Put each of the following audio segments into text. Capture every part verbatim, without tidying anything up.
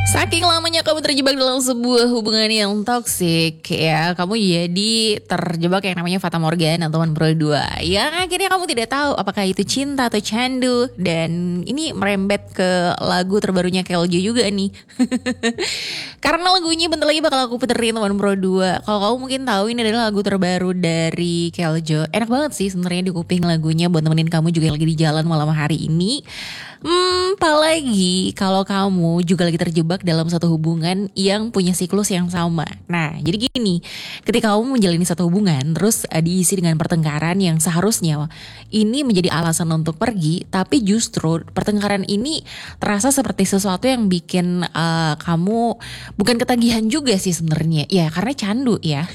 Saking lamanya kamu terjebak dalam sebuah hubungan yang toksik, ya kamu jadi terjebak yang namanya Fata Morgana teman Pro dua. Yang akhirnya kamu tidak tahu apakah itu cinta atau candu. Dan ini merembet ke lagu terbarunya Keljo juga nih. Karena lagunya bentar lagi bakal aku puterin teman Pro dua. Kalau kamu mungkin tahu ini adalah lagu terbaru dari Keljo. Enak banget sih sebenarnya di kuping lagunya buat nemenin kamu juga lagi di jalan malam hari ini. Hmm, apalagi kalau kamu juga lagi terjebak dalam satu hubungan yang punya siklus yang sama. Nah, jadi gini, ketika kamu menjalani satu hubungan terus uh, diisi dengan pertengkaran yang seharusnya ini menjadi alasan untuk pergi, tapi justru pertengkaran ini terasa seperti sesuatu yang bikin uh, kamu bukan ketagihan juga sih sebenarnya. Ya, karena candu ya.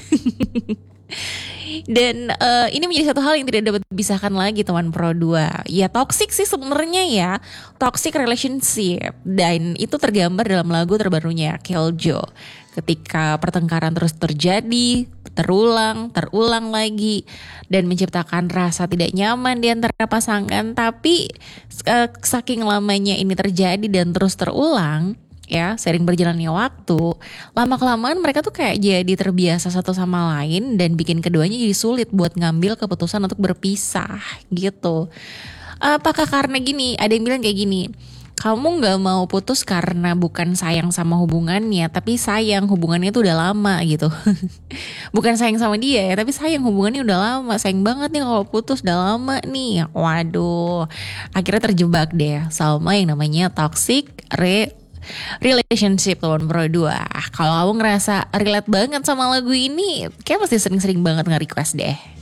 Dan uh, ini menjadi satu hal yang tidak dapat dipisahkan lagi teman Pro dua. Ya toxic sih sebenarnya ya, toxic relationship. Dan itu tergambar dalam lagu terbarunya Keljo. Ketika pertengkaran terus terjadi, terulang, terulang lagi, dan menciptakan rasa tidak nyaman di antara pasangan. Tapi uh, saking lamanya ini terjadi dan terus terulang, ya sering berjalannya waktu, lama-kelamaan mereka tuh kayak jadi terbiasa satu sama lain dan bikin keduanya jadi sulit buat ngambil keputusan untuk berpisah gitu. Apakah karena gini, ada yang bilang kayak gini, kamu gak mau putus karena bukan sayang sama hubungannya, tapi sayang hubungannya tuh udah lama gitu. Bukan sayang sama dia ya, tapi sayang hubungannya udah lama. Sayang banget nih kalau putus, udah lama nih. Waduh, akhirnya terjebak deh sama yang namanya toxic re relationship teman Pro dua. Kalau kamu ngerasa relate banget sama lagu ini, kayak pasti sering-sering banget nge-request deh.